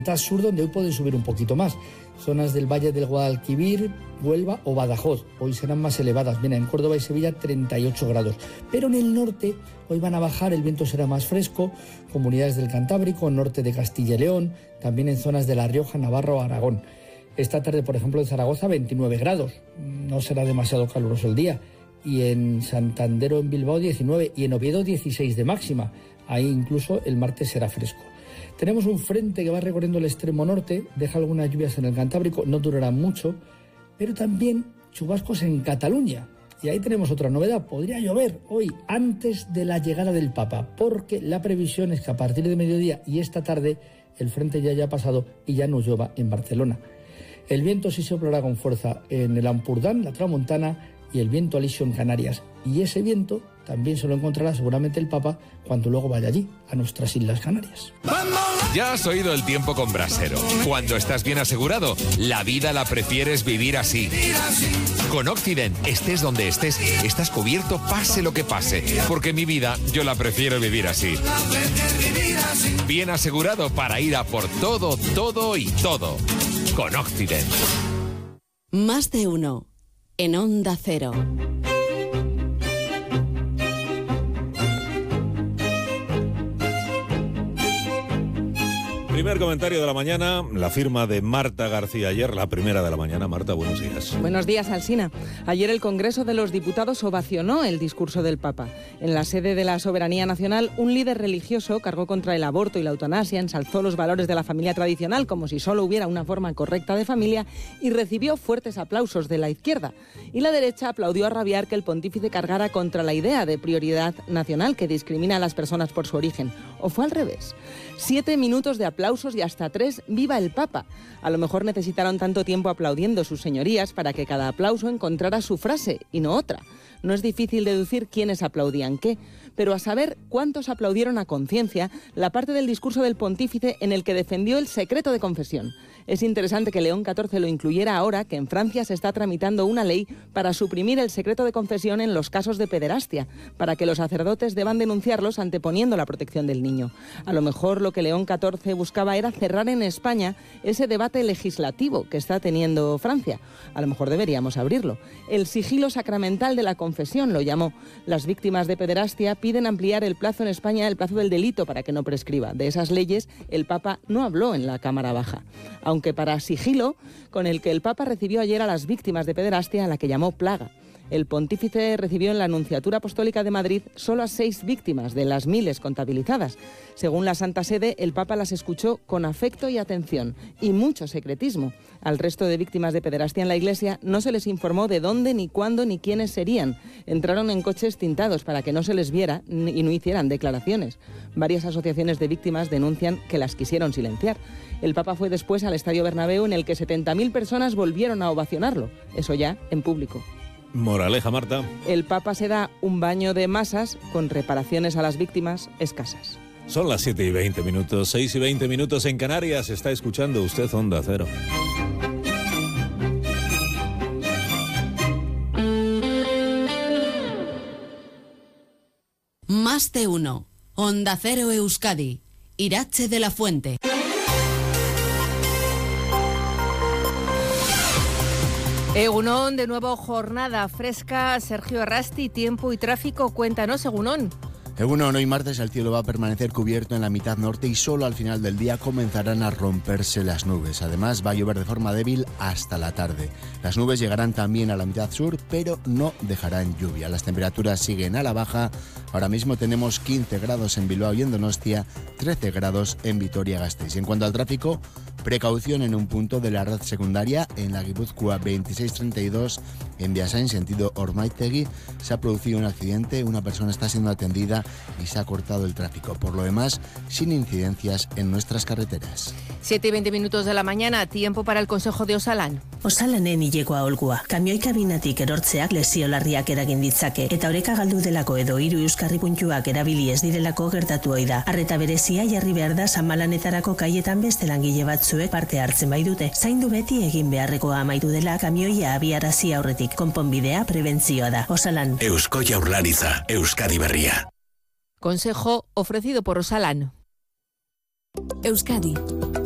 Sur, donde hoy pueden subir un poquito más. Zonas del Valle del Guadalquivir, Huelva o Badajoz, hoy serán más elevadas. Mira, en Córdoba y Sevilla 38 grados. Pero en el norte hoy van a bajar, el viento será más fresco, comunidades del Cantábrico, norte de Castilla y León, también en zonas de La Rioja, Navarra o Aragón. Esta tarde, por ejemplo, en Zaragoza 29 grados, no será demasiado caluroso el día. Y en Santander o en Bilbao 19 y en Oviedo 16 de máxima. Ahí incluso el martes será fresco. Tenemos un frente que va recorriendo el extremo norte, deja algunas lluvias en el Cantábrico, no durarán mucho, pero también chubascos en Cataluña. Y ahí tenemos otra novedad, podría llover hoy antes de la llegada del Papa, porque la previsión es que a partir de mediodía y esta tarde el frente ya haya pasado y ya no llueva en Barcelona. El viento sí soplará con fuerza en el Ampurdán, la Tramontana y el viento alisio en Canarias. Y ese viento también se lo encontrará seguramente el Papa cuando luego vaya allí, a nuestras Islas Canarias. Ya has oído el tiempo con Brasero. Cuando estás bien asegurado, la vida la prefieres vivir así. Con Occident, estés donde estés, estás cubierto pase lo que pase. Porque mi vida, yo la prefiero vivir así. Bien asegurado para ir a por todo, todo y todo. Con Occident. Más de uno. En Onda Cero. Primer comentario de la mañana, la firma de Marta García ayer, la primera de la mañana. Marta, buenos días. Buenos días, Alsina. Ayer el Congreso de los Diputados ovacionó el discurso del Papa. En la sede de la Soberanía Nacional, un líder religioso cargó contra el aborto y la eutanasia, ensalzó los valores de la familia tradicional como si solo hubiera una forma correcta de familia y recibió fuertes aplausos de la izquierda. Y la derecha aplaudió a rabiar que el pontífice cargara contra la idea de prioridad nacional que discrimina a las personas por su origen. ¿O fue al revés? 7 minutos de aplausos y hasta 3, ¡viva el Papa! A lo mejor necesitaron tanto tiempo aplaudiendo sus señorías para que cada aplauso encontrara su frase y no otra. No es difícil deducir quiénes aplaudían qué, pero a saber cuántos aplaudieron a conciencia la parte del discurso del pontífice en el que defendió el secreto de confesión. Es interesante que León XIV lo incluyera ahora que en Francia se está tramitando una ley para suprimir el secreto de confesión en los casos de pederastia, para que los sacerdotes deban denunciarlos anteponiendo la protección del niño. A lo mejor lo que León XIV buscaba era cerrar en España ese debate legislativo que está teniendo Francia. A lo mejor deberíamos abrirlo. El sigilo sacramental de la confesión lo llamó. Las víctimas de pederastia piden ampliar el plazo en España, el plazo del delito, para que no prescriba. De esas leyes el Papa no habló en la Cámara Baja. Aunque para sigilo, con el que el Papa recibió ayer a las víctimas de pederastia, a la que llamó plaga. El pontífice recibió en la Nunciatura Apostólica de Madrid solo a 6 víctimas de las miles contabilizadas. Según la Santa Sede, el Papa las escuchó con afecto y atención y mucho secretismo. Al resto de víctimas de pederastia en la Iglesia no se les informó de dónde, ni cuándo, ni quiénes serían. Entraron en coches tintados para que no se les viera y no hicieran declaraciones. Varias asociaciones de víctimas denuncian que las quisieron silenciar. El Papa fue después al Estadio Bernabéu, en el que 70.000 personas volvieron a ovacionarlo. Eso ya en público. Moraleja, Marta. El Papa se da un baño de masas con reparaciones a las víctimas escasas. Son las 7:20, 6:20 en Canarias. Está escuchando usted Onda Cero. Más de uno. Onda Cero Euskadi. Irache de la Fuente. Egunon, de nuevo jornada fresca. Sergio Rasti, tiempo y tráfico. Cuéntanos, Egunon. Egunon, hoy martes el cielo va a permanecer cubierto en la mitad norte y solo al final del día comenzarán a romperse las nubes. Además, va a llover de forma débil hasta la tarde. Las nubes llegarán también a la mitad sur, pero no dejarán lluvia. Las temperaturas siguen a la baja. Ahora mismo tenemos 15 grados en Bilbao y en Donostia, 13 grados en Vitoria-Gasteiz. En cuanto al tráfico, precaución en un punto de la red secundaria en la Guipúzcoa 2632 en Biasain, sentido Ormaitegui. Se ha producido un accidente, una persona está siendo atendida y se ha cortado el tráfico. Por lo demás, sin incidencias en nuestras carreteras. 7:20 de la mañana, tiempo para el Consejo de Osalan. Osalanen ilegoa olgua. Kamioi kabinatik erortzeak lesio larriak eragin ditzake eta oreka galdu delako edo hiru euskarri puntuak erabili ez direlako gertatu ohi da. Arreta berezia jarri behar da Sanmalanetarako kaietan beste langile batzuek parte hartzen baitute. Zaindu beti egin beharrekoa amaitu dela kamioia abiarazi aurretik. Konponbidea prebentzioa da. Osalan. Eusko Jaurlaritza, Euskadi Berria. Consejo ofrecido por Osalan. Euskadi.